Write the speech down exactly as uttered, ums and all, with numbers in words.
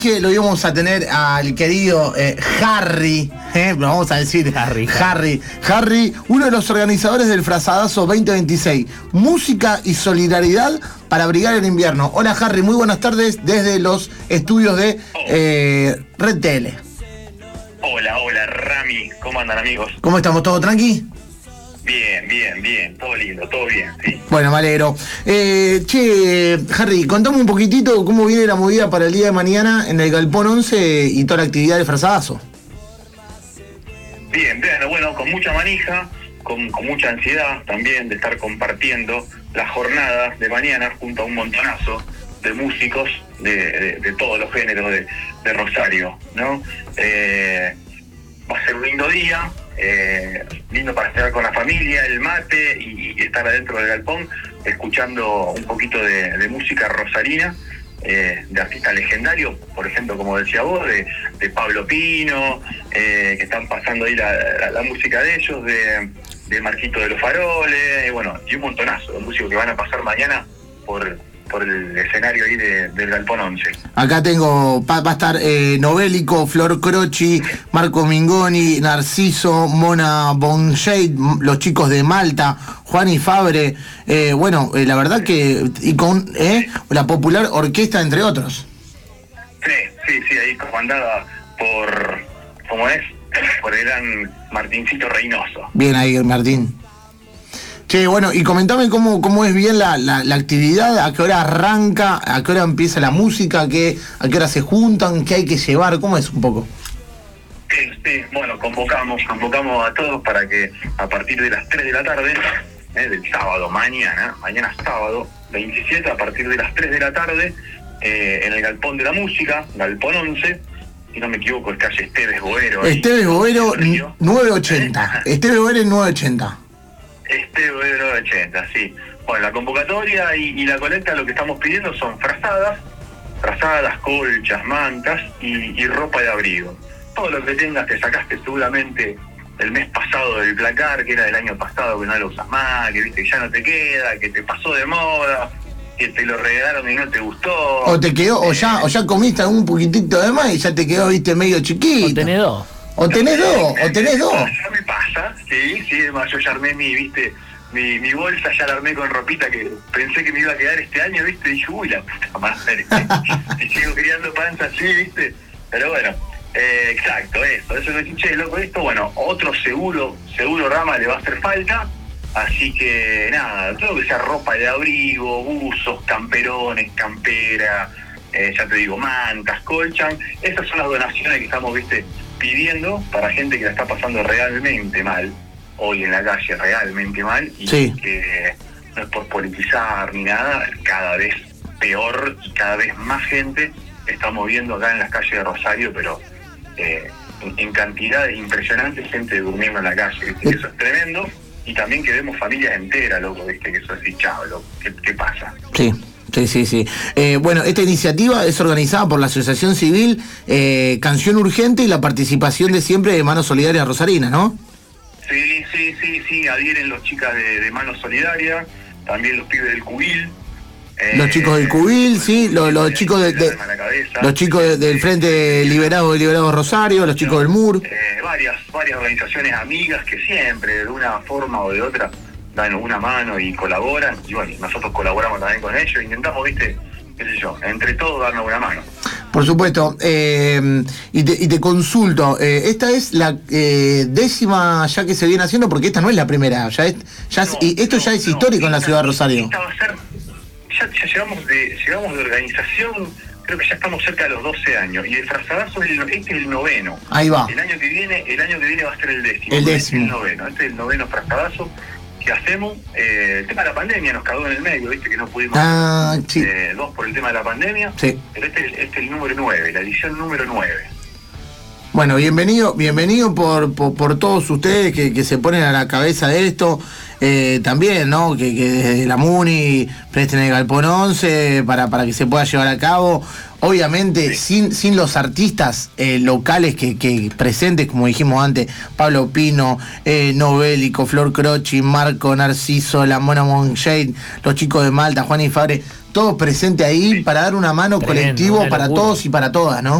Que lo íbamos a tener al querido eh, Harry, eh, lo vamos a decir Harry, Harry, Harry, uno de los organizadores del Frazadazo veinte veintiséis, música y solidaridad para abrigar el invierno. Hola Harry, muy buenas tardes desde los estudios de eh, Red Tele. Hola, hola Rami, ¿cómo andan amigos? ¿Cómo estamos? ¿Todo tranqui? Bien, bien, bien, todo lindo, todo bien, sí. Bueno, me alegro. Eh, che, Harry, contame un poquitito cómo viene la movida para el día de mañana en el Galpón once y toda la actividad del Frazadazo. Bien, bien, bueno, con mucha manija, con, con mucha ansiedad también de estar compartiendo las jornadas de mañana junto a un montonazo de músicos de, de, de todos los géneros de, de Rosario, ¿no? Eh, va a ser un lindo día. Eh, lindo para estar con la familia, el mate y, y estar adentro del galpón escuchando un poquito de, de música rosarina, eh, de artistas legendarios, por ejemplo, como decía vos, de, de Pablo Pino, eh, que están pasando ahí la, la, la música de ellos, de, de Marquito de los Faroles, y bueno, y un montonazo de músicos que van a pasar mañana por... por el escenario ahí de, del Galpón once. Acá tengo, va, va a estar eh, Novélico, Flor Croci, Marco Mingoni, Narciso, Mona Bonshade, los chicos de Malta, Juan y Fabre, eh, bueno, eh, la verdad que, y con eh, la popular orquesta, entre otros. Sí, sí, sí, ahí comandada por, ¿cómo es? Por el gran Martincito Reynoso. Bien ahí, Martín. Che, bueno, y comentame cómo, cómo es bien la, la, la actividad, a qué hora arranca, a qué hora empieza la música, a qué, a qué hora se juntan, qué hay que llevar, ¿cómo es un poco? Sí, sí, bueno, convocamos, convocamos a todos para que a partir de las tres de la tarde, eh, del sábado, mañana, mañana sábado, veintisiete, a partir de las tres de la tarde, eh, en el Galpón de la Música, Galpón once, si no me equivoco, es calle Esteves Boero. Esteves Boero nueve ochenta, Esteves Boero nueve ochenta. Este nueve ochenta, sí. Bueno, la convocatoria y, y la colecta, lo que estamos pidiendo son frazadas, frazadas, colchas, mantas y, y ropa de abrigo. Todo lo que tengas que sacaste seguramente el mes pasado del placar, que era del año pasado, que no lo usas más, que viste que ya no te queda, que te pasó de moda, que te lo regalaron y no te gustó. O te quedó, eh, o ya, o ya comiste un poquitito de más y ya te quedó, viste, medio chiquito. O tenés dos. O tenés dos, o tenés dos. Ya me pasa, sí, sí, además yo ya armé mi, viste, mi, mi bolsa, ya la armé con ropita que pensé que me iba a quedar este año, viste, y dije, uy, la puta madre, y sigo criando panza así, viste, pero bueno, eh, exacto, eso, eso me dije, che, loco, esto, bueno, otro seguro, seguro rama le va a hacer falta, así que nada, todo lo que sea ropa de abrigo, buzos, camperones, campera, eh, ya te digo, mantas, colchan, esas son las donaciones que estamos, viste, pidiendo para gente que la está pasando realmente mal hoy en la calle, realmente mal, y sí, que no es por politizar ni nada, cada vez peor y cada vez más gente estamos viendo acá en las calles de Rosario, pero eh, en, en cantidad impresionante, gente durmiendo en la calle, ¿viste? Eso es tremendo, y también que vemos familias enteras, loco, ¿viste? Que eso es chao, loco, ¿qué, qué pasa? Sí. Sí, sí, sí. Eh, bueno, esta iniciativa es organizada por la Asociación Civil eh, Canción Urgente y la participación de siempre de Manos Solidarias Rosarinas, ¿no? Sí, sí, sí, sí, adhieren los chicas de, de Manos Solidarias, también los pibes del Cubil. Eh, los chicos del Cubil, sí, los, los chicos de, de los chicos de, del Frente Liberado de Liberados Rosario, los chicos del M U R. Eh, varias, varias organizaciones amigas que siempre, de una forma o de otra, dan una mano y colaboran, y bueno, nosotros colaboramos también con ellos, intentamos, viste, qué sé yo, entre todos darnos una mano. Por supuesto, eh, y, te, y te consulto, eh, esta es la eh, décima ya que se viene haciendo, porque esta no es la primera, ya es, ya es, no, y esto no, ya es no, histórico esta, en la ciudad de Rosario. Esta va a ser, ya, ya llegamos de llegamos de organización, creo que ya estamos cerca de los doce años, y el Frazadazo es el, este es el noveno. Ahí va. El año que viene, el año que viene va a ser el décimo. El décimo. Este es el noveno, este es el noveno Frazadazo que hacemos. Eh, el tema de la pandemia nos cagó en el medio, viste que no pudimos ah, sí. eh, dos por el tema de la pandemia, sí. Pero este, este es el número nueve, la edición número nueve. Bueno, bienvenido, bienvenido por, por, por todos ustedes que, que se ponen a la cabeza de esto. Eh, también, ¿no? Que, que desde la MUNI presten el Galpón once para, para que se pueda llevar a cabo. Obviamente, sí. sin, sin los artistas eh, locales que, que presentes, como dijimos antes, Pablo Pino, eh, Novélico, Flor Croci, Marco Narciso, la Mona Monshade, los chicos de Malta, Juan y Fabre, todos presentes ahí para dar una mano colectivo para todos y para todas, ¿no?